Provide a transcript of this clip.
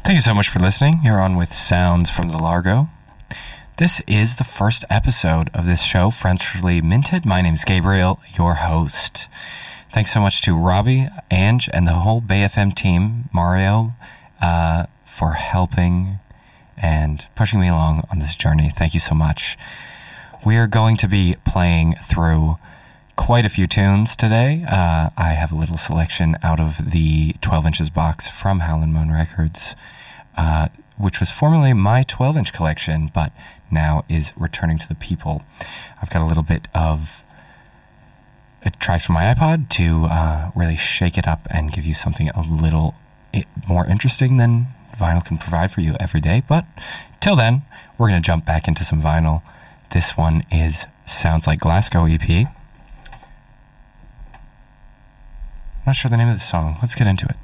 Thank you so much for listening. You're on with Sounds from the Largo. This is the first episode of this show, Freshly Minted. My name is Gabriel, your host. Thanks so much to Robbie, Ange, and the whole Bay FM team, Mario, for helping and pushing me along on this journey. Thank you so much. We are going to be playing through quite a few tunes today. I have a little selection out of the 12 Inches box from Howlin' Moon Records, which was formerly my 12-inch collection, but now is returning to the people. I've got a little bit of tracks from my iPod to really shake it up and give you something a little more interesting than vinyl can provide for you every day. But till then, we're going to jump back into some vinyl. This one is Sounds Like Glasgow EP. I'm not sure the name of the song. Let's get into it.